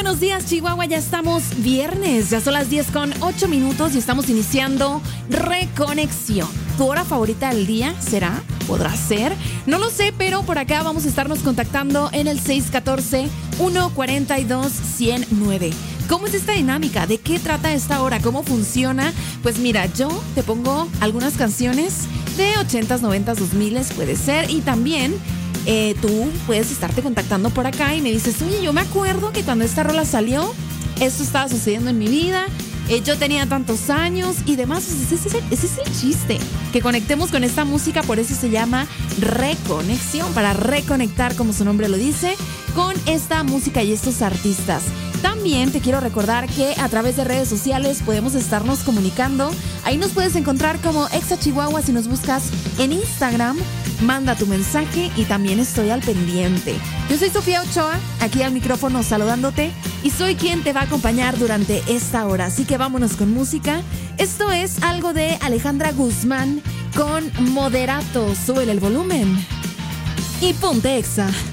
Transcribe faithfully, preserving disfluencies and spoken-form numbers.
buenos días, Chihuahua. Ya estamos viernes, ya son las diez con ocho minutos y estamos iniciando Reconexión. ¿Tu hora favorita del día será? ¿Podrá ser? No lo sé, pero por acá vamos a estarnos contactando en el seis uno cuatro, uno cuatro dos, uno cero nueve. ¿Cómo es esta dinámica? ¿De qué trata esta hora? ¿Cómo funciona? Pues mira, yo te pongo algunas canciones de ochentas, noventas, dos miles, puede ser, y también eh, tú puedes estarte contactando por acá y me dices, oye, yo me acuerdo que cuando esta rola salió, esto estaba sucediendo en mi vida, eh, yo tenía tantos años y demás. Ese es, el, ese es el chiste, que conectemos con esta música, por eso se llama Reconexión, para reconectar, como su nombre lo dice, con esta música y estos artistas. También te quiero recordar que a través de redes sociales podemos estarnos comunicando. Ahí nos puedes encontrar como Exa Chihuahua si nos buscas en Instagram. Manda tu mensaje y también estoy al pendiente. Yo soy Sofía Ochoa, aquí al micrófono saludándote y soy quien te va a acompañar durante esta hora. Así que vámonos con música. Esto es algo de Alejandra Guzmán con Moderato. Súbele el volumen y ponte Exa.